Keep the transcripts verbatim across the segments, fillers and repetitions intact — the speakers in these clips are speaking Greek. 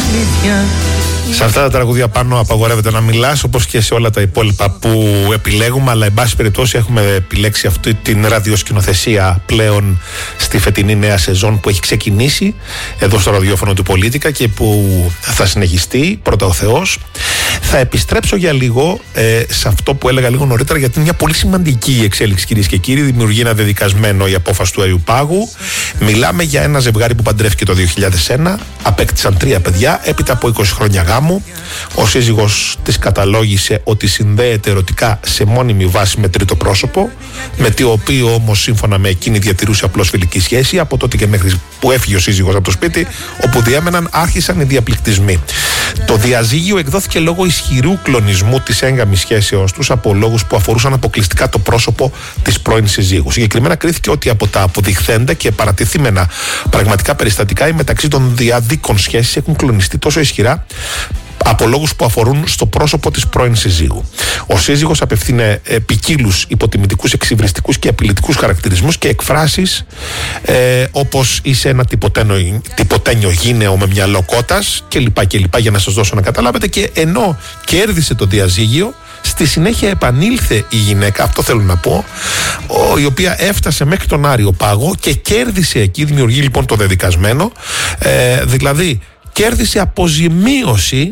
αλήθεια. Σε αυτά τα τραγούδια πάνω απαγορεύεται να μιλάς, όπως και σε όλα τα υπόλοιπα που επιλέγουμε, αλλά εν πάση περιπτώσει έχουμε επιλέξει αυτή την ραδιοσκηνοθεσία πλέον στη φετινή νέα σεζόν που έχει ξεκινήσει εδώ στο ραδιόφωνο του Πολίτικα και που θα συνεχιστεί, πρώτα ο Θεός. Θα επιστρέψω για λίγο ε, σε αυτό που έλεγα λίγο νωρίτερα, γιατί είναι μια πολύ σημαντική εξέλιξη, κυρίες και κύριοι. Δημιουργεί ένα δεδικασμένο η απόφαση του Αγίου Πάγου. Μιλάμε για ένα ζευγάρι που παντρεύτηκε το δύο χιλιάδες ένα, απέκτησαν τρία παιδιά έπειτα από είκοσι χρόνια γάμου. Ο σύζυγος της καταλόγησε ότι συνδέεται ερωτικά σε μόνιμη βάση με τρίτο πρόσωπο, με το οποίο όμως σύμφωνα με εκείνη διατηρούσε απλώς φιλική σχέση. Από τότε και μέχρι που έφυγε ο σύζυγος από το σπίτι, όπου διέμεναν, άρχισαν οι διαπληκτισμοί. Το διαζύγιο εκδόθηκε λόγω ισχυρού κλονισμού της έγκαμης σχέσεως τους από λόγους που αφορούσαν αποκλειστικά το πρόσωπο της πρώην συζύγου. Συγκεκριμένα κρίθηκε ότι από τα αποδειχθέντα και παρατηθήμενα πραγματικά περιστατικά, οι μεταξύ των διαδίκων σχέσεις έχουν κλονιστεί τόσο ισχυρά από λόγους που αφορούν στο πρόσωπο της πρώην συζύγου. Ο σύζυγος απευθύνε ε, ποικίλους υποτιμητικούς, εξυβριστικούς και απειλητικούς χαρακτηρισμούς και εκφράσεις ε, όπως είσαι ένα τυποτένιο, τυποτένιο γήναιο με μυαλό κότας κλπ. κλπ. Για να σας δώσω να καταλάβετε. Και ενώ κέρδισε το διαζύγιο, στη συνέχεια επανήλθε η γυναίκα, αυτό θέλω να πω, η οποία έφτασε μέχρι τον Άριο Πάγο και κέρδισε εκεί, δημιουργεί λοιπόν το δεδικασμένο, ε, δηλαδή κέρδισε αποζημίωση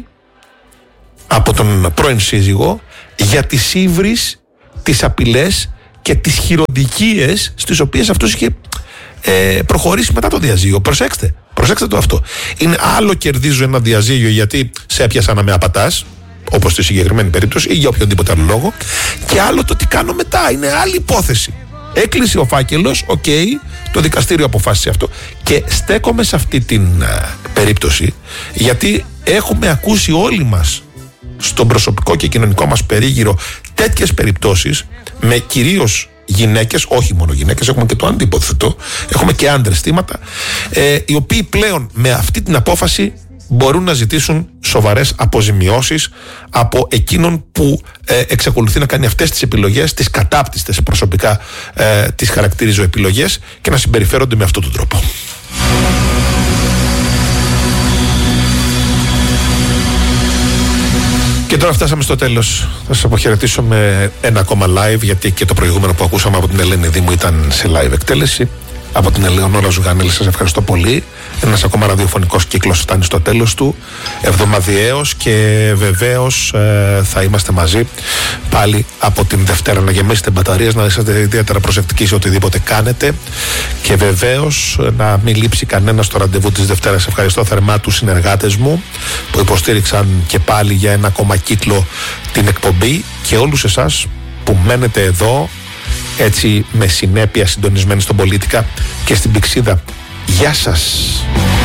από τον πρώην σύζυγο για τις ύβρις, τις απειλές και τις χειροδικίες στις οποίες αυτός είχε ε, προχωρήσει μετά το διαζύγιο. Προσέξτε, προσέξτε το αυτό. Είναι άλλο κερδίζω ένα διαζύγιο γιατί σε έπιασα να με απατάς, όπως στη συγκεκριμένη περίπτωση, ή για οποιονδήποτε άλλο λόγο, και άλλο το τι κάνω μετά. Είναι άλλη υπόθεση. Έκλεισε ο φάκελος, οκ, okay, το δικαστήριο αποφάσισε αυτό. Και στέκομαι σε αυτή την uh, περίπτωση, γιατί έχουμε ακούσει όλοι μας στον προσωπικό και κοινωνικό μας περίγυρο τέτοιες περιπτώσεις με κυρίως γυναίκες, όχι μόνο γυναίκες, έχουμε και το αντίποθετο, έχουμε και άντρες θύματα, ε, οι οποίοι πλέον με αυτή την απόφαση μπορούν να ζητήσουν σοβαρές αποζημιώσεις από εκείνον που ε, εξακολουθεί να κάνει αυτές τις επιλογές, τις κατάπτυστες προσωπικά ε, τις χαρακτηρίζω επιλογές, και να συμπεριφέρονται με αυτόν τον τρόπο. Και τώρα φτάσαμε στο τέλος. Θα σας αποχαιρετήσω με ένα ακόμα live, γιατί και το προηγούμενο που ακούσαμε από την Ελένη Δήμου ήταν σε live εκτέλεση. Από την Ελεονόρα Ζουγανέλη σας ευχαριστώ πολύ. Ένας ακόμα ραδιοφωνικός κύκλος φτάνει στο τέλος του, εβδομαδιαίος, και βεβαίως ε, θα είμαστε μαζί πάλι από την Δευτέρα. Να γεμίσετε μπαταρίες, να είσαστε ιδιαίτερα προσεκτικοί σε οτιδήποτε κάνετε, και βεβαίως να μην λείψει κανένα στο ραντεβού της Δευτέρας. Ευχαριστώ θερμά τους συνεργάτες μου που υποστήριξαν και πάλι για ένα ακόμα κύκλο την εκπομπή, και όλους εσάς που μένετε εδώ έτσι με συνέπεια συντονισμένοι στον Πολίτικα και στην Πηξίδα. Γεια σας.